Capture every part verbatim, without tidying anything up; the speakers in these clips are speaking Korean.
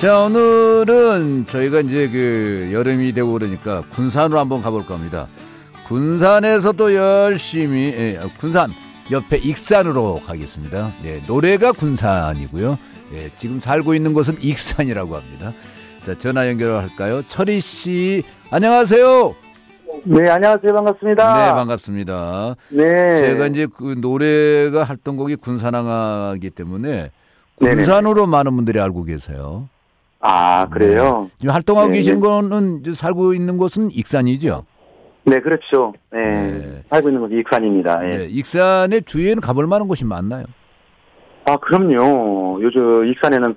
자, 오늘은 저희가 이제 그 여름이 되고 그러니까 군산으로 한번 가볼까 합니다. 군산에서도 열심히 예, 군산 옆에 익산으로 가겠습니다. 예, 노래가 군산이고요. 예, 지금 살고 있는 곳은 익산이라고 합니다. 자, 전화 연결할까요? 철희 씨, 안녕하세요. 네, 안녕하세요. 반갑습니다. 네, 반갑습니다. 네. 제가 이제 그 노래가 활동곡이 군산항하기 때문에 군산으로 네네. 많은 분들이 알고 계세요. 아, 그래요? 네. 지금 활동하고 네. 계신 거는 살고 있는 곳은 익산이죠? 네, 그렇죠. 네. 네. 살고 있는 곳이 익산입니다. 네. 네. 익산의 주위에는 가볼 만한 곳이 많나요? 아, 그럼요. 요즘 익산에는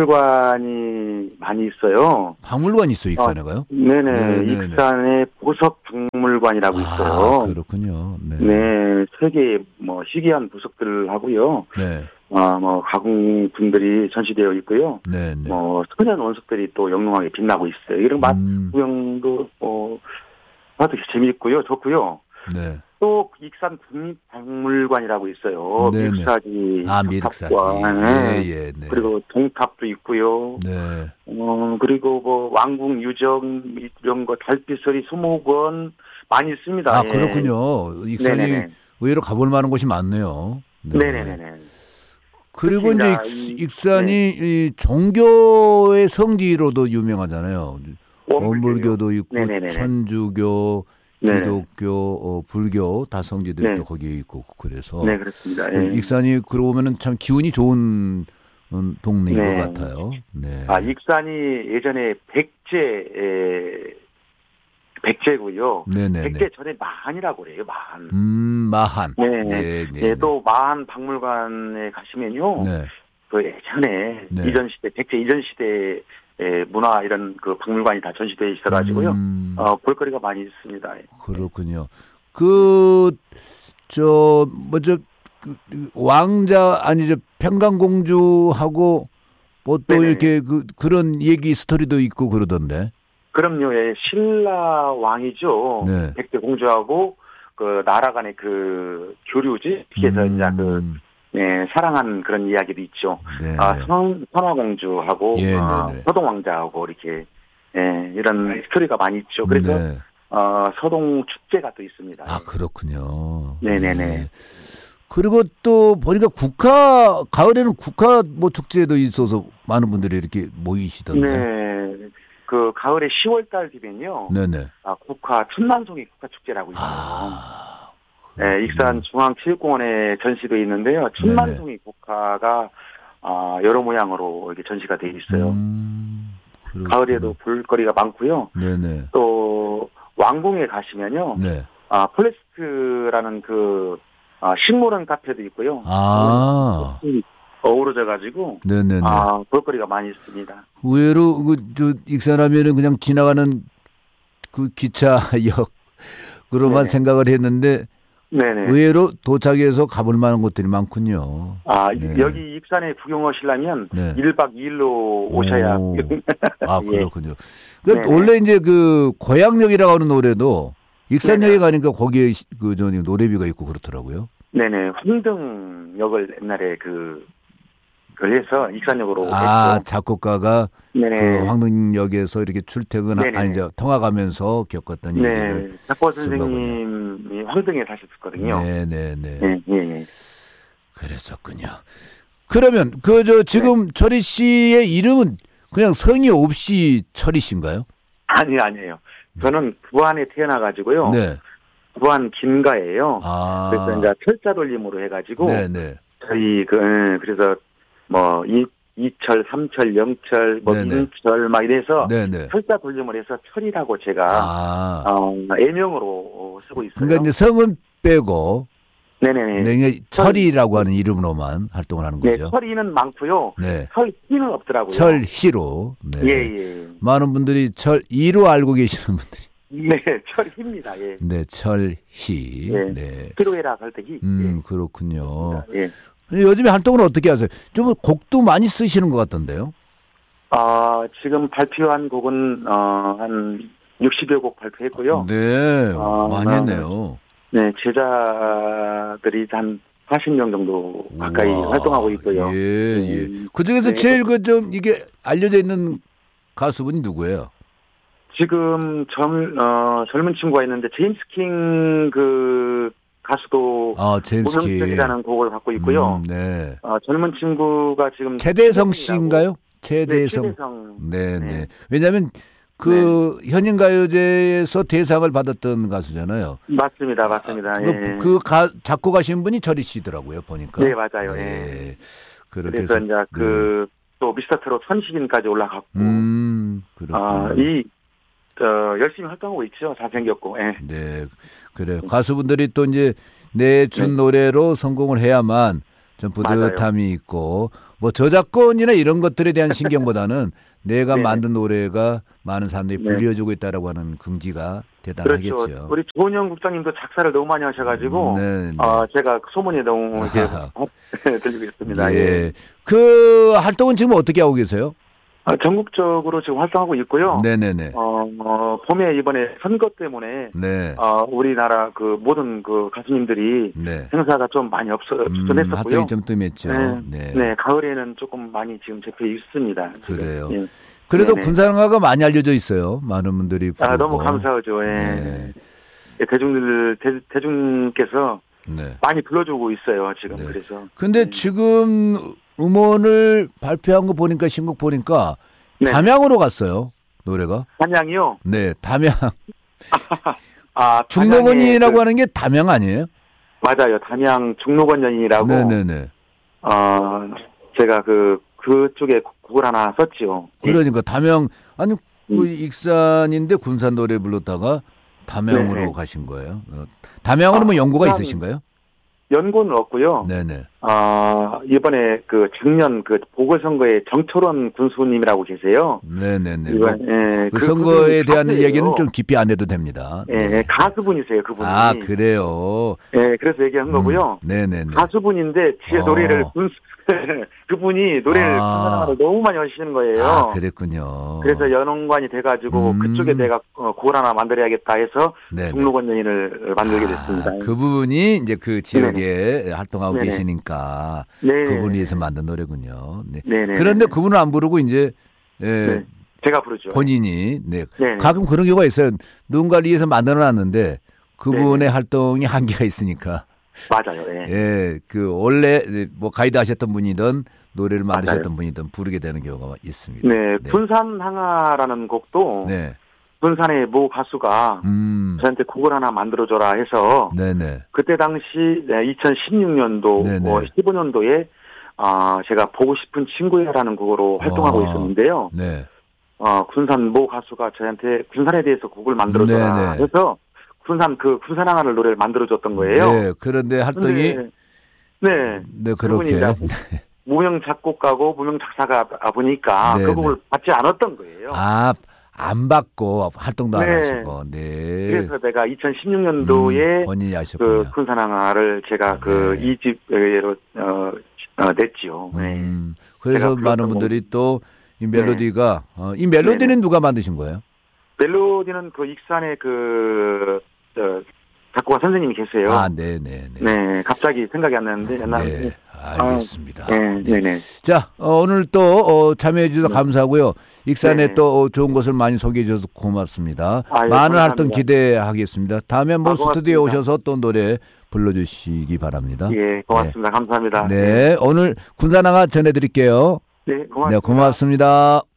박물관이 많이 있어요. 박물관이 있어요, 익산에가요? 어, 네네. 네네네. 익산에 보석 박물관이라고 아, 있어요. 그렇군요. 네. 네. 세계 뭐 희귀한 보석들을 하고요. 네. 아, 뭐 가공분들이 전시되어 있고요. 네. 네. 뭐 천연 원석들이 또 영롱하게 빛나고 있어요. 이런 맛 음. 구경도 어 아주 재미있고요, 좋고요. 네. 또 익산 국립박물관이라고 있어요. 네네. 미륵사지, 아, 미륵사지. 네. 예, 예, 네. 그리고 동탑도 있고요. 네. 어 그리고 뭐 왕궁 유적 이런 거 달빛소리 수목원 많이 있습니다. 아, 예. 그렇군요. 익산이 네네네. 의외로 가볼 만한 곳이 많네요. 네. 네네네. 그리고 이제 익, 익산이 네. 이 종교의 성지로도 유명하잖아요. 원불교도 있고 네네네네. 천주교, 기독교, 어, 불교 다 성지들이 네. 또 거기에 있고 그래서 네, 그렇습니다. 네. 익산이 그러고 보면은 참 기운이 좋은 동네인 네. 것 같아요. 네. 아, 익산이 예전에 백제 백제고요. 네네. 백제 전에 마한이라고 그래요. 마한. 음, 마한. 네. 네. 네. 네. 또 마한 박물관에 가시면요. 네. 그 예전에 네. 이전 시대 백제 이전 시대 문화 이런 그 박물관이 다 전시되어 있어가지고요. 음. 어, 볼거리가 많이 있습니다. 그렇군요. 그 저 뭐죠 그, 왕자 아니죠 평강공주하고 뭐 또 이렇게 그 그런 얘기 스토리도 있고 그러던데. 그럼요. 예, 신라 왕이죠. 네. 백제 공주하고 그 나라 간의 그 교류지. 그래서 음. 이제 그 네, 사랑한 그런 이야기도 있죠. 네. 아, 선, 선화공주하고, 예, 어, 서동왕자하고 이렇게, 예, 이런 스토리가 많이 있죠. 그래서, 네. 어, 서동 축제가 또 있습니다. 아, 그렇군요. 네네네. 네. 그리고 또 보니까 국화, 가을에는 국화 뭐 축제도 있어서 많은 분들이 이렇게 모이시던데. 네. 그 가을에 시월달 되면요. 네네. 아, 국화, 천만송이 국화 축제라고 있어요. 아. 네, 익산 중앙체육공원에 전시되어 있는데요. 천만송이 국화가 아, 여러 모양으로 이렇게 전시가 되어 있어요. 음, 가을에도 볼거리가 많고요. 네네. 또 왕궁에 가시면요. 네. 아, 폴레스트라는 그 아, 식물원 카페도 있고요. 아. 어우러져 가지고 네네네. 아, 볼거리가 많이 있습니다. 의외로 그 저 익산하면은 그냥 지나가는 그 기차역으로만 네네. 생각을 했는데 네네. 의외로 도착해서 가볼 만한 곳들이 많군요. 아, 네. 여기 익산에 구경 오시려면 네. 일 박 이 일로 오셔야. 아, 그렇군요. 그 원래 이제 그 고향역이라고 하는 노래도 익산역에 가니까 거기에 그 저 노래비가 있고 그렇더라고요. 네네. 황등역을 옛날에 그 그래서 익산역으로 아, 했죠. 작곡가가 그 황등역에서 이렇게 출퇴근 아니죠 통화가면서 겪었던 네. 얘기를 작곡가 선생님이 황등에 사셨거든요. 네네네. 네, 네. 그랬었군요. 그러면 그 저 지금 네. 철희 씨의 이름은 그냥 성이 없이 철희 씨인가요? 아니 아니에요. 저는 부안에 태어나가지고요. 네. 부안 김가예요. 아. 그래서 이제 철자 돌림으로 해가지고 네네. 저희 그 그래서 뭐 이, 이철, 삼철, 영철, 뭐 민철 막 이래서 네네. 철자 돌림을 해서 철이라고 제가 아. 어, 애명으로 쓰고 있어요. 그러니까 이제 성은 빼고 네네네. 네, 철이라고 하는 이름으로만 활동을 하는 거죠. 네, 철이는 많고요. 네. 철희는 없더라고요. 철희로. 네. 예, 예. 많은 분들이 철이로 알고 계시는 분들이. 네, 철희입니다. 예. 네, 철희. 네. 네. 피로해라 할 때 희. 음, 예. 그렇군요. 예. 요즘에 활동을 어떻게 하세요? 좀 곡도 많이 쓰시는 것 같던데요? 아, 지금 발표한 곡은, 어, 한 육십여 곡 발표했고요. 네, 어, 많이 했네요. 네, 제자들이 한 사십 명 정도 가까이 우와. 활동하고 있고요. 예, 예. 그 중에서 네. 제일 그 좀 이게 알려져 있는 가수분이 누구예요? 지금 젊, 어, 젊은 친구가 있는데 제임스 킹 그 가수도 아, 제임스 킹. 무명이라는 곡을 갖고 있고요. 음, 네. 어, 젊은 친구가 지금 최대성 씨인가요? 최대성. 네, 최대성. 네, 네. 네. 왜냐하면 그 네. 현인가요제에서 대상을 받았던 가수잖아요. 맞습니다, 맞습니다. 아, 예. 그 가, 작곡하신 분이 저리 씨더라고요, 보니까. 네, 맞아요. 네. 예. 그래서 해서, 이제 네. 그 또 미스터 트롯 선식인까지 올라갔고, 음, 그렇군요. 아, 이 어, 열심히 활동하고 있죠. 잘생겼고. 예. 네, 그래요. 가수분들이 또 이제 내준 네. 노래로 성공을 해야만 좀 뿌듯함이 맞아요. 있고, 뭐 저작권이나 이런 것들에 대한 신경보다는 내가 네. 만든 노래가 많은 사람들이 불려주고 있다라고 하는 긍지가 대단하겠죠. 그렇죠. 우리 조은영 국장님도 작사를 너무 많이 하셔가지고, 네, 네. 어, 제가 소문이 너무 이렇게 들리고 있습니다. 예. 예. 그 활동은 지금 어떻게 하고 계세요? 아, 전국적으로 지금 활동하고 있고요. 네네네. 어, 어, 봄에 이번에 선거 때문에, 네. 어, 우리나라 그 모든 그 가수님들이 네. 행사가 좀 많이 없어, 좀 했었고요. 활동이 좀 뜸했죠. 네. 네. 네. 가을에는 조금 많이 지금 잡혀 있습니다. 그래요. 네. 그래도 네네. 군산화가 많이 알려져 있어요. 많은 분들이 부르고. 아, 너무 감사하죠. 예. 네. 대중들, 대, 대중께서 네. 많이 불러주고 있어요. 지금 네. 그래서. 근데 네. 지금 음원을 발표한 거 보니까 신곡 보니까 네. 담양으로 갔어요. 노래가. 담양이요? 네, 담양. 아, 중록원이라고 그, 하는 게 담양 아니에요? 맞아요. 담양 중록원연이라고. 네네네. 어, 제가 그 그쪽에 곡을 하나 썼지요. 그러니까 담양 아니 그 익산인데 군산 노래 불렀다가 담양으로 네네. 가신 거예요. 담양으로 아, 뭐 연고가 있으신가요? 연고는 없고요. 네네. 아, 이번에 그 작년 그 보궐선거에 정철원 군수님이라고 계세요. 네네네. 이번, 뭐, 예, 그, 그 선거에 대한 가수예요. 얘기는 좀 깊이 안 해도 됩니다. 예, 네. 가수분이세요, 그분이. 아, 그래요? 예, 그래서 얘기한 음, 거고요. 네네네. 가수분인데 제 어. 노래를 군수, 그분이 노래를 아. 너무 많이 하시는 거예요. 아, 그랬군요. 그래서 연원관이 돼가지고 음. 그쪽에 내가 곡을 하나 만들어야겠다 해서 중록원 연인을 만들게 됐습니다. 아, 그분이 이제 그 지역에 네네. 활동하고 네네. 계시니까 네네. 그분이 해서 만든 노래군요. 네. 그런데 그분은 안 부르고 이제 예, 네. 제가 부르죠. 본인이 네. 가끔 그런 경우가 있어요. 누군가를 위해서 만들어놨는데 그분의 네네. 활동이 한계가 있으니까. 맞아요. 예. 예, 그 원래 뭐 가이드 하셨던 분이든 노래를 만드셨던 맞아요. 분이든 부르게 되는 경우가 있습니다. 네, 네. 군산항아라는 곡도 네. 군산의 모 가수가 음. 저한테 곡을 하나 만들어줘라 해서 네네. 그때 당시 이천십육 년도, 뭐 십오 년도에 어, 제가 보고 싶은 친구야라는 곡으로 활동하고 아. 있었는데요. 네. 어, 군산 모 가수가 저한테 군산에 대해서 곡을 만들어줘라 네네. 해서 군산 그 군산항아를 노래를 만들어줬던 거예요. 네, 그런데 활동이 네, 네, 네 그렇게 무명 작곡가고 무명 작사가 보니까 네, 그 곡을 네. 받지 않았던 거예요. 아, 안 받고 활동도 네. 안 하시고. 네. 그래서 내가 이천십육 년도에 음, 본인이 하셨군요. 그 군산항아를 제가 그 이 집으로 네. 어, 어, 냈지요. 네. 음, 그래서 많은 분들이 또 이 멜로디가 네. 어, 이 멜로디는 네네. 누가 만드신 거예요? 멜로디는 그 익산의 그 저, 작곡가 선생님이 계세요. 아, 네네네. 네, 갑자기 생각이 안 나는데. 네, 알겠습니다. 아, 네, 네네. 네. 자, 어, 오늘 또 어, 참여해 주셔서 네. 감사하고요. 익산에 네. 또 좋은 것을 많이 소개해 주셔서 고맙습니다. 아, 예, 많은 감사합니다. 활동 기대하겠습니다. 다음에 뭐 아, 스튜디오에 오셔서 또 노래 불러주시기 바랍니다. 예, 고맙습니다. 네. 감사합니다. 네, 네. 오늘 군산항아 전해드릴게요. 네, 고맙습니다. 네, 고맙습니다.